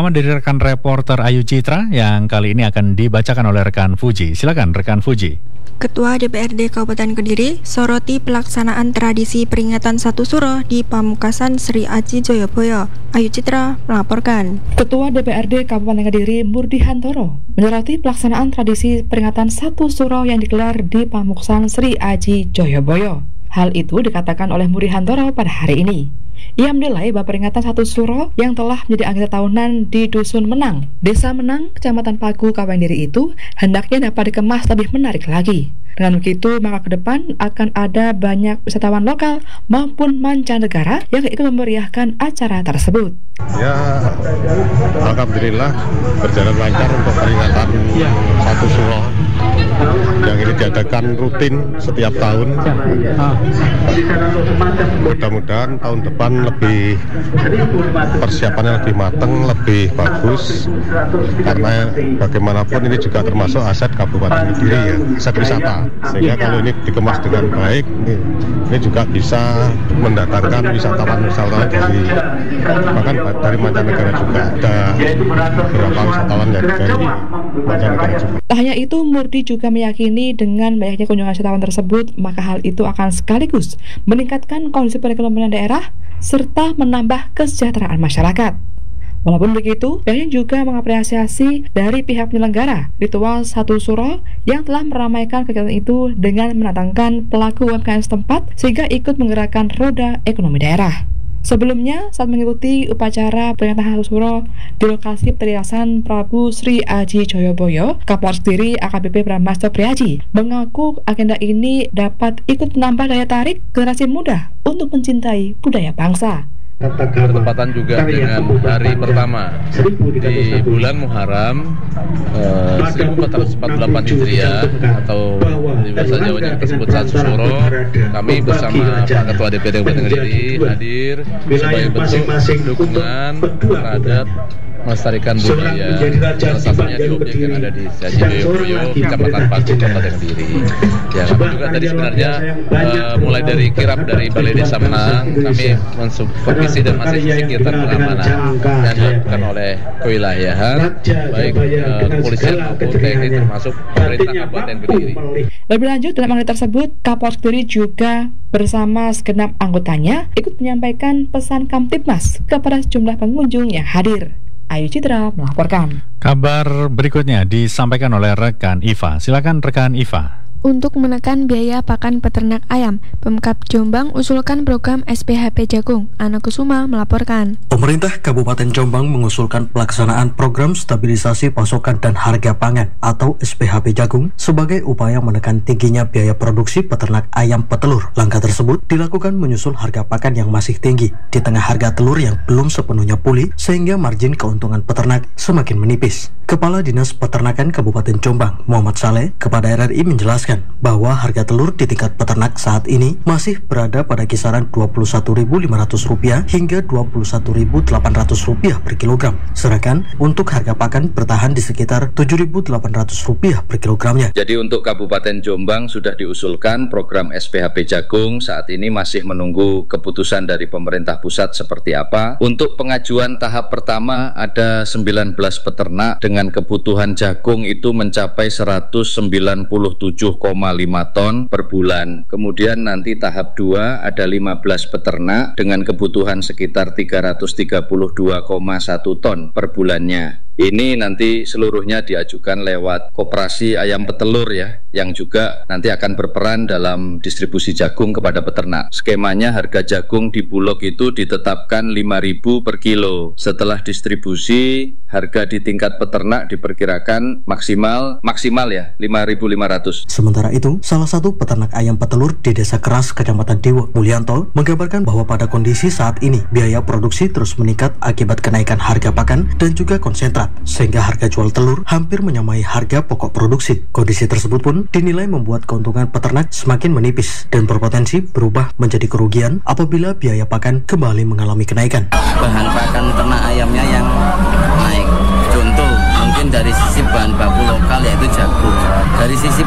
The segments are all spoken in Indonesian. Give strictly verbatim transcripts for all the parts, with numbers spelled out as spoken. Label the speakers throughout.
Speaker 1: pertama dari rekan reporter Ayu Citra yang kali ini akan dibacakan oleh rekan Fuji. Silakan rekan Fuji.
Speaker 2: Ketua D P R D Kabupaten Kediri soroti pelaksanaan tradisi peringatan Satu Suro di Pamekasan Sri Aji Joyoboyo. Ayu Citra melaporkan.
Speaker 3: Ketua D P R D Kabupaten Kediri Murdi Hantoro menyoroti pelaksanaan tradisi peringatan Satu Suro yang digelar di Pamekasan Sri Aji Joyoboyo. Hal itu dikatakan oleh Murdi Hantoro pada hari ini. Ia menilai bahwa peringatan Satu Suro yang telah menjadi agenda tahunan di Dusun Menang, Desa Menang, Kecamatan Pagu, Kabupaten Kediri itu hendaknya dapat dikemas lebih menarik lagi. Dengan begitu, maka ke depan akan ada banyak wisatawan lokal maupun mancanegara yang ikut memeriahkan acara tersebut.
Speaker 4: Ya, alhamdulillah berjalan lancar untuk peringatan ya. Satu Suro yang ini diadakan rutin setiap tahun. Mudah-mudahan tahun depan lebih persiapannya lebih matang, lebih bagus, karena bagaimanapun ini juga termasuk aset Kabupaten Kediri ya, aset wisata. Sehingga kalau ini dikemas dengan baik, ini, ini juga bisa mendatangkan wisatawan-wisatawan dari bahkan dari mancanegara juga. Ada beberapa wisatawan dari mancanegara juga.
Speaker 3: Tak hanya itu, Murdi juga meyakini dengan banyaknya kunjungan wisatawan tersebut, maka hal itu akan sekaligus meningkatkan kondisi perekonomian daerah serta menambah kesejahteraan masyarakat. Walaupun begitu, pihaknya juga mengapresiasi dari pihak penyelenggara ritual Satu Suro yang telah meramaikan kegiatan itu dengan mendatangkan pelaku U M K M setempat sehingga ikut menggerakkan roda ekonomi daerah. Sebelumnya, saat mengikuti upacara peringatan Satu Suro di lokasi Petilasan Prabu Sri Aji Joyoboyo, Kapolres Kediri A K B P Bramastyo Priaji mengaku agenda ini dapat ikut menambah daya tarik generasi muda untuk mencintai budaya bangsa.
Speaker 5: Bertepatan juga dengan hari pertama di bulan Muharram eh, seribu empat ratus empat puluh delapan Hijriah atau di bahasa Jawanya kita sebut Satu Suro, kami bersama Pak Ketua D P R D Kabupaten Kediri hadir sebagai bentuk dukungan terhadap melestarikan budaya, salah satunya di objek yang ada di Sri Aji Joyoboyo, Kecamatan Pagu, Kabupaten Kediri. Ya, kami juga tadi sebenarnya uh, mulai dari kirap dari Balai Desa Menang, kami mensupervisi dan masih kegiatan pengamanan yang dilakukan oleh kewilayahan, baik uh, kepolisian maupun T N I termasuk pemerintah Kabupaten Kediri.
Speaker 3: Lebih lanjut, dalam agenda tersebut, Kapolres Kediri juga bersama segenap anggotanya ikut menyampaikan pesan Kamtibmas kepada sejumlah pengunjung yang hadir. Ayu Citra melaporkan.
Speaker 1: Kabar berikutnya disampaikan oleh rekan Iva. Silakan rekan Iva.
Speaker 2: Untuk menekan biaya pakan peternak ayam, Pemkab Jombang usulkan program S P H P Jagung. Ana Kusuma melaporkan.
Speaker 6: Pemerintah Kabupaten Jombang mengusulkan pelaksanaan program stabilisasi pasokan dan harga pangan atau S P H P Jagung sebagai upaya menekan tingginya biaya produksi peternak ayam petelur. Langkah tersebut dilakukan menyusul harga pakan yang masih tinggi di tengah harga telur yang belum sepenuhnya pulih sehingga margin keuntungan peternak semakin menipis. Kepala Dinas Peternakan Kabupaten Jombang, Muhammad Saleh, kepada R R I menjelaskan bahwa harga telur di tingkat peternak saat ini masih berada pada kisaran dua puluh satu ribu lima ratus rupiah hingga dua puluh satu ribu delapan ratus rupiah per kilogram. Sedangkan untuk harga pakan bertahan di sekitar tujuh ribu delapan ratus rupiah per kilogramnya.
Speaker 7: Jadi untuk Kabupaten Jombang sudah diusulkan program S P H P Jagung, saat ini masih menunggu keputusan dari pemerintah pusat seperti apa. Untuk pengajuan tahap pertama ada sembilan belas peternak dengan kebutuhan jagung itu mencapai seratus sembilan puluh tujuh koma lima ton per bulan. Kemudian nanti tahap dua ada lima belas peternak dengan kebutuhan sekitar tiga ratus tiga puluh dua koma satu ton per bulannya. Ini nanti seluruhnya diajukan lewat koperasi ayam petelur ya, yang juga nanti akan berperan dalam distribusi jagung kepada peternak. Skemanya harga jagung di Bulog itu ditetapkan lima ribu per kilo. Setelah distribusi, harga di tingkat peternak diperkirakan maksimal maksimal ya lima ribu lima ratus.
Speaker 6: Sementara itu, salah satu peternak ayam petelur di Desa Keras, Kecamatan Dewa, Mulyanto, menggambarkan bahwa pada kondisi saat ini biaya produksi terus meningkat akibat kenaikan harga pakan dan juga konsentrat, sehingga harga jual telur hampir menyamai harga pokok produksi. Kondisi tersebut pun dinilai membuat keuntungan peternak semakin menipis dan berpotensi berubah menjadi kerugian apabila biaya pakan kembali mengalami kenaikan.
Speaker 8: Bahan pakan ternak ayamnya yang naik. Contoh, mungkin dari sisi bahan baku lokal yaitu jagung. Dari sisi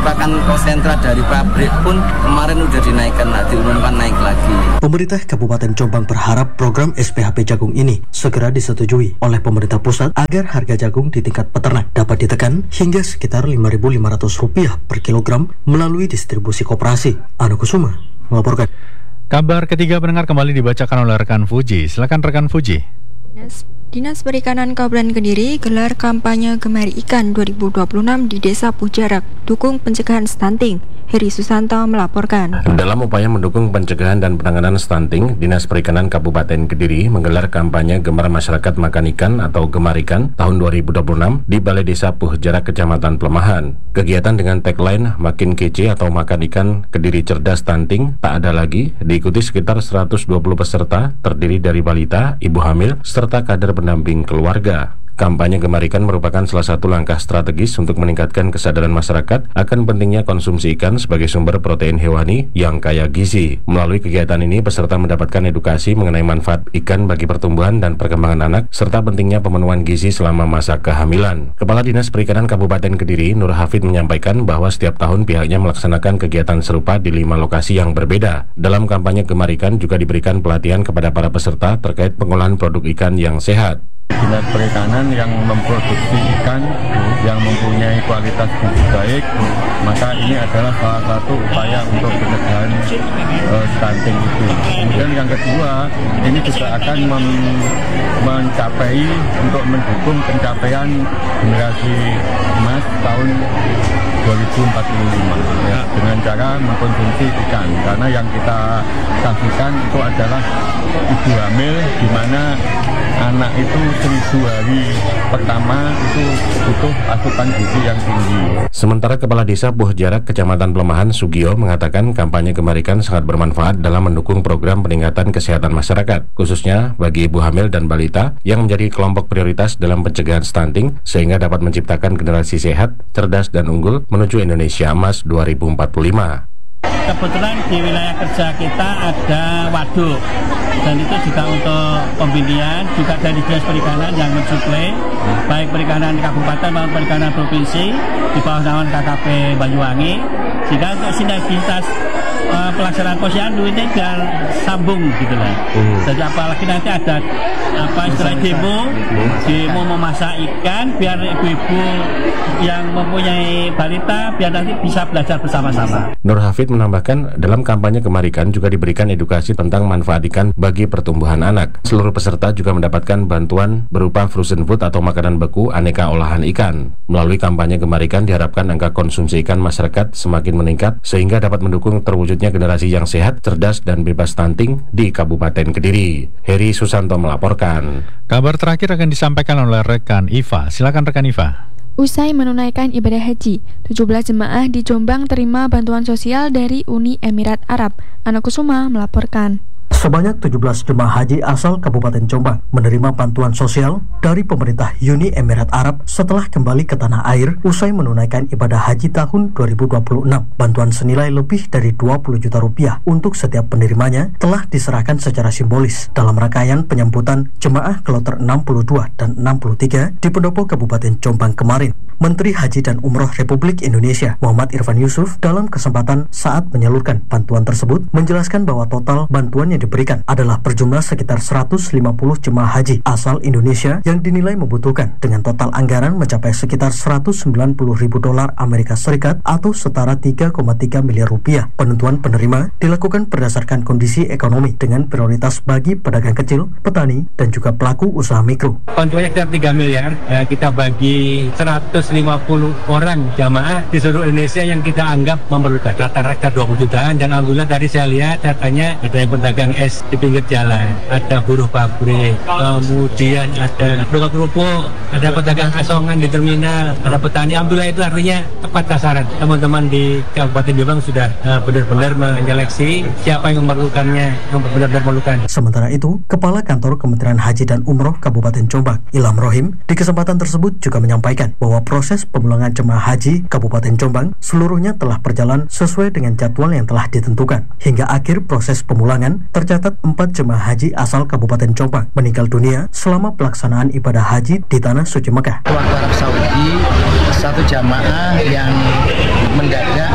Speaker 8: merupakan konsentrat dari pabrik pun kemarin udah dinaikkan, diumumkan naik lagi.
Speaker 6: Pemerintah Kabupaten Jombang berharap program S P H P Jagung ini segera disetujui oleh pemerintah pusat agar harga jagung di tingkat peternak dapat ditekan hingga sekitar lima ribu lima ratus rupiah per kilogram melalui distribusi koperasi. Anu Kusuma melaporkan.
Speaker 1: Kabar ketiga pendengar kembali dibacakan oleh rekan Fuji. Silakan rekan Fuji.
Speaker 2: Dinas, Dinas Perikanan Kabupaten Kediri gelar kampanye Gemari Ikan dua ribu dua puluh enam di Desa Pujarak, dukung pencegahan stunting. Heri Susanto melaporkan.
Speaker 9: Dalam upaya mendukung pencegahan dan penanganan stunting, Dinas Perikanan Kabupaten Kediri menggelar kampanye Gemar Masyarakat Makan Ikan atau Gemar Ikan tahun dua ribu dua puluh enam di Balai Desa Pujarak, Kecamatan Pelemahan. Kegiatan dengan tagline Makin Kece atau Makan Ikan Kediri Cerdas Stunting Tak Ada Lagi diikuti sekitar seratus dua puluh peserta terdiri dari balita, ibu hamil, serta kader pendamping keluarga. Kampanye Gemar Ikan merupakan salah satu langkah strategis untuk meningkatkan kesadaran masyarakat akan pentingnya konsumsi ikan sebagai sumber protein hewani yang kaya gizi. Melalui kegiatan ini, peserta mendapatkan edukasi mengenai manfaat ikan bagi pertumbuhan dan perkembangan anak, serta pentingnya pemenuhan gizi selama masa kehamilan. Kepala Dinas Perikanan Kabupaten Kediri, Nur Hafid, menyampaikan bahwa setiap tahun pihaknya melaksanakan kegiatan serupa di lima lokasi yang berbeda. Dalam kampanye Gemar Ikan juga diberikan pelatihan kepada para peserta terkait pengolahan produk ikan yang sehat.
Speaker 10: Dinas Perikanan yang memproduksi ikan yang mempunyai kualitas gizi baik, maka ini adalah salah satu upaya untuk pencegahan uh, stunting itu. Kemudian yang kedua, ini juga akan men- mencapai untuk mendukung pencapaian generasi emas tahun dua ribu empat puluh lima ya, dengan cara mengkonsumsi ikan, karena yang kita saksikan itu adalah ibu hamil di mana anak itu seribu hari pertama itu butuh asupan gizi yang tinggi.
Speaker 9: Sementara Kepala Desa Pujarak, Kecamatan Pelemahan, Sugio, mengatakan kampanye Gemar Ikan sangat bermanfaat dalam mendukung program peningkatan kesehatan masyarakat, khususnya bagi ibu hamil dan balita yang menjadi kelompok prioritas dalam pencegahan stunting, sehingga dapat menciptakan generasi sehat, cerdas, dan unggul menuju Indonesia Emas dua ribu empat puluh lima.
Speaker 11: Kebetulan di wilayah kerja kita ada waduk, dan itu juga untuk pembinaan juga dari Dinas Perikanan yang mensuplai baik perikanan kabupaten maupun perikanan provinsi di bawah naungan K K P Banyuwangi, sehingga untuk sinergitas uh, pelaksanaan posyandu ini biar sambung gitu lah. Hmm. Jadi apalagi nanti ada apa istilah demo, demo memasak ikan biar ibu-ibu yang mempunyai balita biar nanti bisa belajar bersama-sama.
Speaker 9: Nur Hafid menambahkan, dalam kampanye Gemar Ikan juga diberikan edukasi tentang manfaat ikan bagi pertumbuhan anak. Seluruh peserta juga mendapatkan bantuan berupa frozen food atau makanan beku aneka olahan ikan. Melalui kampanye Gemar Ikan diharapkan angka konsumsi ikan masyarakat semakin meningkat sehingga dapat mendukung terwujudnya generasi yang sehat, cerdas, dan bebas stunting di Kabupaten Kediri. Heri Susanto melaporkan.
Speaker 1: Kabar terakhir akan disampaikan oleh rekan Iva. Silakan rekan Iva.
Speaker 12: Usai menunaikan ibadah haji, tujuh belas jemaah di Jombang terima bantuan sosial dari Uni Emirat Arab. Anu Kusuma melaporkan.
Speaker 6: Sebanyak tujuh belas jemaah haji asal Kabupaten Jombang menerima bantuan sosial dari pemerintah Uni Emirat Arab setelah kembali ke tanah air usai menunaikan ibadah haji tahun dua ribu dua puluh enam. Bantuan senilai lebih dari dua puluh juta rupiah untuk setiap penerimanya telah diserahkan secara simbolis dalam rangkaian penyambutan jemaah kloter enam puluh dua dan enam puluh tiga di Pendopo Kabupaten Jombang kemarin. Menteri Haji dan Umroh Republik Indonesia Muhammad Irfan Yusuf dalam kesempatan saat menyalurkan bantuan tersebut menjelaskan bahwa total bantuan yang diberikan adalah berjumlah sekitar seratus lima puluh jemaah haji asal Indonesia yang dinilai membutuhkan dengan total anggaran mencapai sekitar seratus sembilan puluh ribu dolar Amerika Serikat atau setara tiga koma tiga miliar rupiah. Penentuan penerima dilakukan berdasarkan kondisi ekonomi dengan prioritas bagi pedagang kecil, petani, dan juga pelaku usaha mikro.
Speaker 11: Bantuannya sekitar tiga miliar, ya, kita bagi seratus lima puluh orang jamaah di seluruh Indonesia yang kita anggap memerlukan, rata-rata dua puluh jutaan. Dan alhamdulillah tadi saya lihat datanya ada yang pedagang es di pinggir jalan, ada buruh pabrik, kemudian ada tukang kerupuk, ada pedagang asongan di terminal, ada petani. Alhamdulillah itu artinya tepat sasaran. Teman-teman di Kabupaten Jombang sudah uh, benar-benar menyeleksi siapa yang memerlukannya, yang benar-benar memerlukan.
Speaker 6: Sementara itu, Kepala Kantor Kementerian Haji dan Umroh Kabupaten Jombang, Ilham Rohim, di kesempatan tersebut juga menyampaikan bahwa proses pemulangan jemaah haji Kabupaten Jombang seluruhnya telah berjalan sesuai dengan jadwal yang telah ditentukan. Hingga akhir proses pemulangan, tercatat empat jemaah haji asal Kabupaten Jombang meninggal dunia selama pelaksanaan ibadah haji di Tanah Suci Mekah.
Speaker 13: Warga Arab Saudi, satu jamaah yang mendadak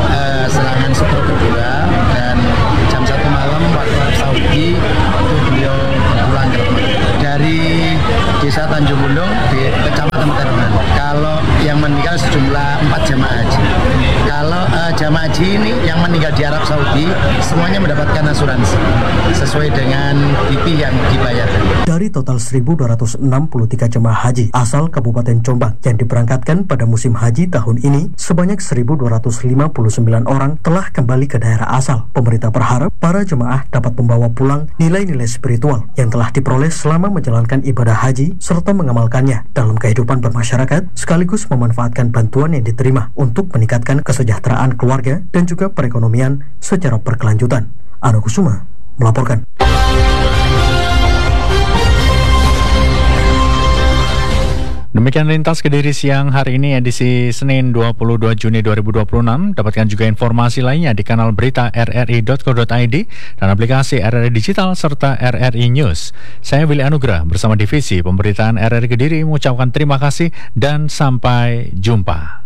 Speaker 13: kedatangan super kedua, dan jam satu malam waktu Arab Saudi itu beliau berpulang ke rumah dari Desa Tanjung Gunung di Kecamatan Terban. Kalau yang meninggal sejumlah empat jamaah haji. Kalau uh, jamaah haji ini yang meninggal di Arab Saudi semuanya mendapatkan asuransi sesuai dengan B P yang dibayarkan.
Speaker 6: Dari total seribu dua ratus enam puluh tiga jemaah haji asal Kabupaten Jombang yang diberangkatkan pada musim haji tahun ini, sebanyak seribu dua ratus lima puluh sembilan orang telah kembali ke daerah asal. Pemerintah berharap para jemaah dapat membawa pulang nilai-nilai spiritual yang telah diperoleh selama menjalankan ibadah haji serta mengamalkannya dalam kehidupan bermasyarakat, sekaligus memanfaatkan bantuan yang diterima untuk meningkatkan kesejahteraan keluarga dan juga perekonomian secara berkelanjutan. Anu Kusuma melaporkan.
Speaker 1: Demikian Lintas Kediri siang hari ini edisi Senin dua puluh dua Juni dua ribu dua puluh enam. Dapatkan juga informasi lainnya di kanal berita r r i dot co dot i d dan aplikasi R R I Digital serta R R I News. Saya Willy Anugrah bersama Divisi Pemberitaan R R I Kediri mengucapkan terima kasih dan sampai jumpa.